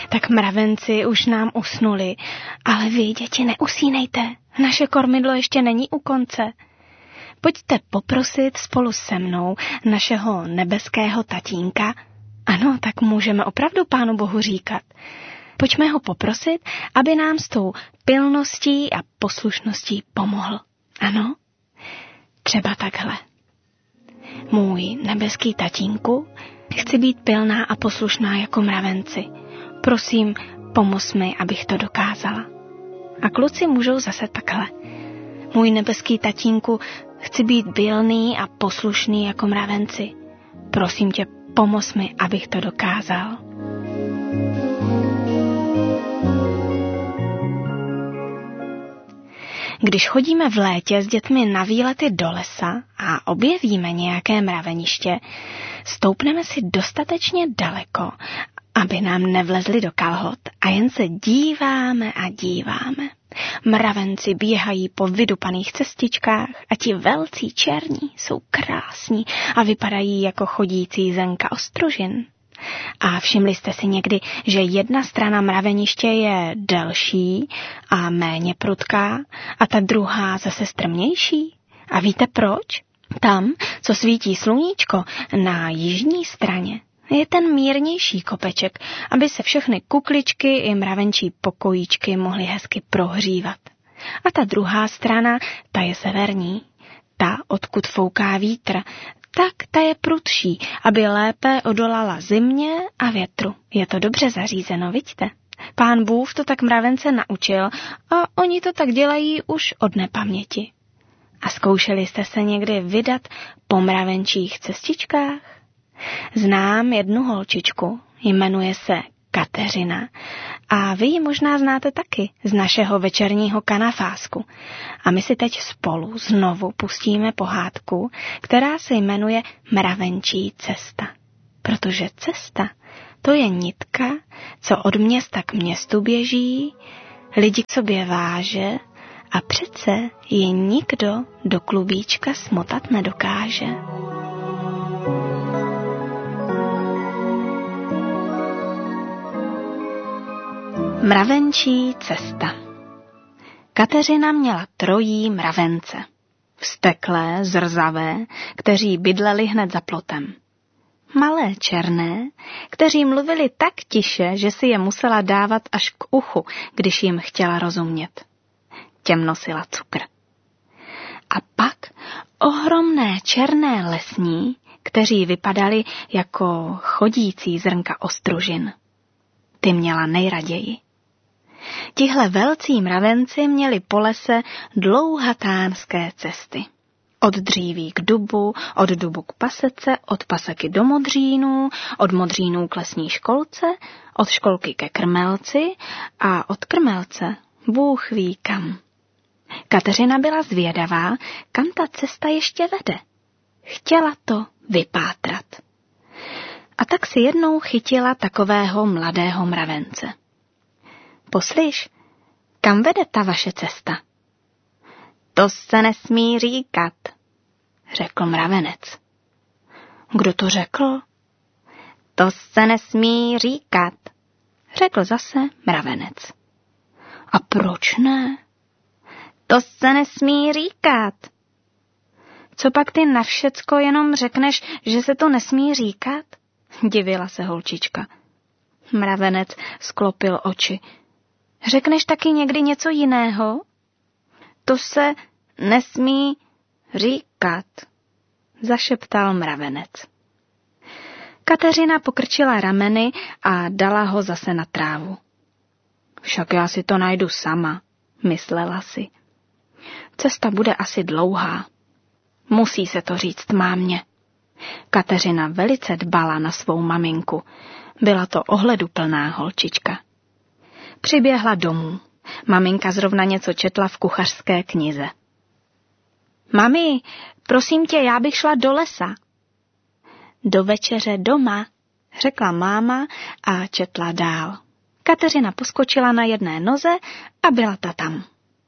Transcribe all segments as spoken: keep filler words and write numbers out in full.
Tak mravenci už nám usnuli, ale vy, děti, neusínejte. Naše kormidlo ještě není u konce. Pojďte poprosit spolu se mnou našeho nebeského tatínka. Ano, tak můžeme opravdu Pánu Bohu říkat. Pojďme ho poprosit, aby nám s tou pilností a poslušností pomohl. Ano, třeba takhle. Můj nebeský tatínku, chci být pilná a poslušná jako mravenci. Prosím, pomoz mi, abych to dokázala. A kluci můžou zase takhle. Můj nebeský tatínku, chci být pilný a poslušný jako mravenci. Prosím tě, pomoz mi, abych to dokázal. Když chodíme v létě s dětmi na výlety do lesa a objevíme nějaké mraveniště, stoupneme si dostatečně daleko, aby nám nevlezli do kalhot a jen se díváme a díváme. Mravenci běhají po vydupaných cestičkách a ti velcí černí jsou krásní a vypadají jako chodící zrnka ostružin. A všimli jste si někdy, že jedna strana mraveniště je delší a méně prudká a ta druhá zase strmější? A víte proč? Tam, co svítí sluníčko na jižní straně, je ten mírnější kopeček, aby se všechny kukličky i mravenčí pokojíčky mohly hezky prohřívat. A ta druhá strana, ta je severní. Ta, odkud fouká vítr, tak ta je prudší, aby lépe odolala zimě a větru. Je to dobře zařízeno, vidíte? Pán Bůh to tak mravence naučil a oni to tak dělají už od nepaměti. A zkoušeli jste se někdy vydat po mravenčích cestičkách? Znám jednu holčičku, jmenuje se Kateřina a vy ji možná znáte taky z našeho večerního kanafásku. A my si teď spolu znovu pustíme pohádku, která se jmenuje Mravenčí cesta. Protože cesta, to je nitka, co od města k městu běží, lidi k sobě váže a přece je nikdo do klubíčka smotat nedokáže. Mravenčí cesta. Kateřina měla trojí mravence. Vzteklé, zrzavé, kteří bydleli hned za plotem. Malé černé, kteří mluvili tak tiše, že si je musela dávat až k uchu, když jim chtěla rozumět. Těm nosila cukr. A pak ohromné černé lesní, kteří vypadali jako chodící zrnka ostružin. Ty měla nejraději. Tihle velcí mravenci měli po lese dlouhatánské cesty. Od dříví k dubu, od dubu k pasece, od paseky do modřínů, od modřínů k lesní školce, od školky ke krmelci a od krmelce Bůh ví kam. Kateřina byla zvědavá, kam ta cesta ještě vede. Chtěla to vypátrat. A tak si jednou chytila takového mladého mravence. Poslyš, kam vede ta vaše cesta? To se nesmí říkat, řekl mravenec. Kdo to řekl? To se nesmí říkat, řekl zase mravenec. A proč ne? To se nesmí říkat. Co pak ty na všecko jenom řekneš, že se to nesmí říkat? Divila se holčička. Mravenec sklopil oči. Řekneš taky někdy něco jiného? To se nesmí říkat, zašeptal mravenec. Kateřina pokrčila rameny a dala ho zase na trávu. Však já si to najdu sama, myslela si. Cesta bude asi dlouhá. Musí se to říct mámě. Kateřina velice dbala na svou maminku. Byla to ohleduplná holčička. Přiběhla domů. Maminka zrovna něco četla v kuchařské knize. Mami, prosím tě, já bych šla do lesa. Do večeře doma, řekla máma a četla dál. Kateřina poskočila na jedné noze a byla ta tam.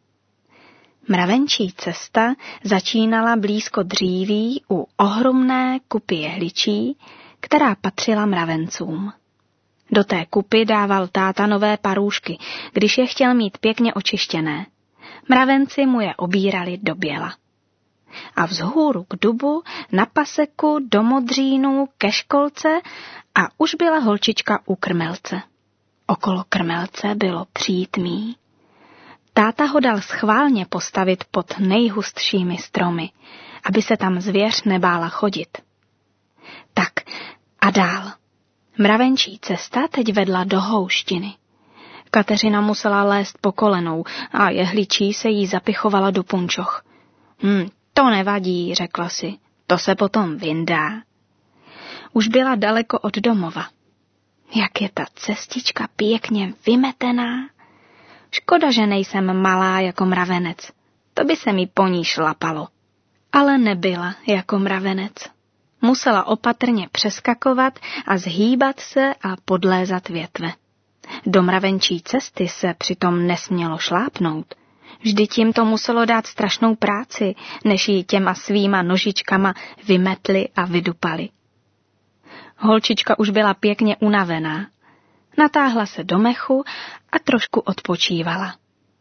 Mravenčí cesta začínala blízko dříví u ohromné kupy jehličí, která patřila mravencům. Do té kupy dával táta nové parůšky, když je chtěl mít pěkně očištěné. Mravenci mu je obírali do běla. A vzhůru k dubu, na paseku, do modřínu, ke školce a už byla holčička u krmelce. Okolo krmelce bylo přítmí. Táta ho dal schválně postavit pod nejhustšími stromy, aby se tam zvěř nebála chodit. Tak a dál. Mravenčí cesta teď vedla do houštiny. Kateřina musela lézt po kolenou a jehličí se jí zapichovala do punčoch. Hm, to nevadí, řekla si, to se potom vyndá. Už byla daleko od domova. Jak je ta cestička pěkně vymetená. Škoda, že nejsem malá jako mravenec, to by se mi po ní šlapalo. Ale nebyla jako mravenec. Musela opatrně přeskakovat a zhýbat se a podlézat větve. Do mravenčí cesty se přitom nesmělo šlápnout. Vždyť jim to muselo dát strašnou práci, než ji těma svýma nožičkama vymetli a vydupali. Holčička už byla pěkně unavená. Natáhla se do mechu a trošku odpočívala.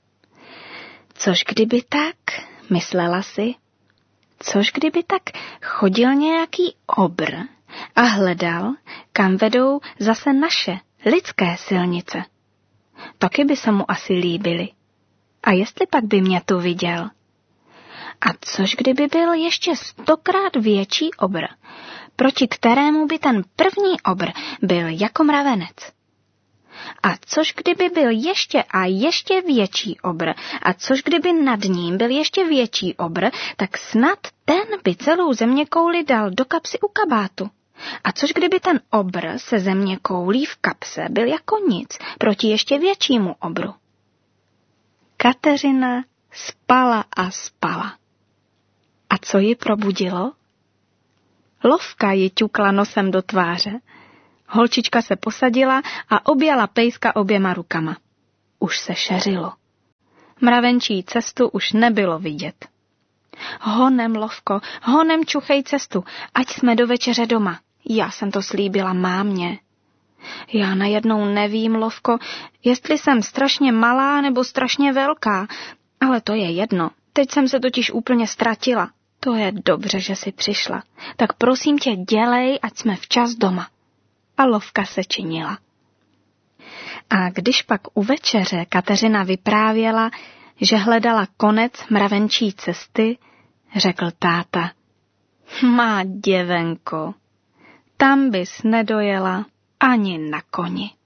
Což kdyby tak, myslela si, což kdyby tak chodil nějaký obr a hledal, kam vedou zase naše lidské silnice. Taky by se mu asi líbily. A jestli pak by mě tu viděl? A což kdyby byl ještě stokrát větší obr, proti kterému by ten první obr byl jako mravenec? A což kdyby byl ještě a ještě větší obr, a což kdyby nad ním byl ještě větší obr, tak snad ten by celou zeměkouli dal do kapsy u kabátu. A což kdyby ten obr se zeměkoulí v kapse byl jako nic proti ještě většímu obru? Kateřina spala a spala. A co ji probudilo? Lovka ji ťukla nosem do tváře. Holčička se posadila a objala pejska oběma rukama. Už se šeřilo. Mravenčí cestu už nebylo vidět. Honem, Lovko, honem čuchej cestu, ať jsme do večeře doma. Já jsem to slíbila mámě. Já najednou nevím, Lovko, jestli jsem strašně malá nebo strašně velká, ale to je jedno. Teď jsem se totiž úplně ztratila. To je dobře, že jsi přišla. Tak prosím tě, dělej, ať jsme včas doma. A Lovka se činila. A když pak u večeře Kateřina vyprávěla, že hledala konec mravenčí cesty, řekl táta: Má děvenko, tam bys nedojela ani na koni.